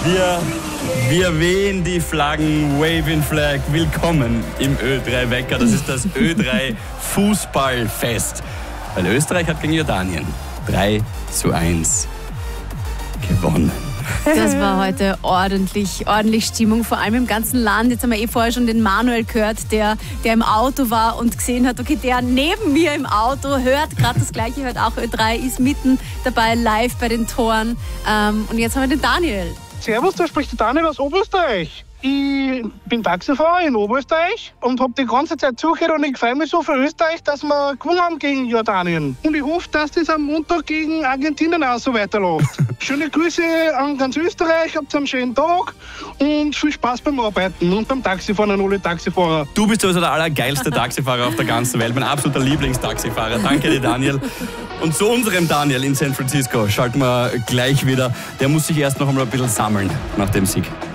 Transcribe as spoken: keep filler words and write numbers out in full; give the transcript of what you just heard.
Wir, wir wehen die Flaggen, Waving Flag. Willkommen im Ö drei Wecker. Das ist das Ö drei Fußballfest. Weil Österreich hat gegen Jordanien drei zu eins gewonnen. Das war heute ordentlich, ordentlich Stimmung, vor allem im ganzen Land. Jetzt haben wir eh vorher schon den Manuel gehört, der, der im Auto war und gesehen hat, okay, der neben mir im Auto hört gerade das Gleiche, hört auch Ö drei, ist mitten dabei live bei den Toren. Ähm, und jetzt haben wir den Daniel. Servus, da spricht der Daniel aus Oberösterreich. Ich bin Taxifahrer in Oberösterreich und habe die ganze Zeit zugehört und ich freue mich so für Österreich, dass wir gewonnen haben gegen Jordanien. Und ich hoffe, dass das am Montag gegen Argentinien auch so weiterläuft. Schöne Grüße an ganz Österreich, habt einen schönen Tag und viel Spaß beim Arbeiten und beim Taxifahren an alle Taxifahrer. Du bist also der allergeilste Taxifahrer auf der ganzen Welt, mein absoluter Lieblingstaxifahrer. Danke dir, Daniel. Und zu unserem Daniel in San Francisco schalten wir gleich wieder. Der muss sich erst noch einmal ein bisschen sammeln nach dem Sieg.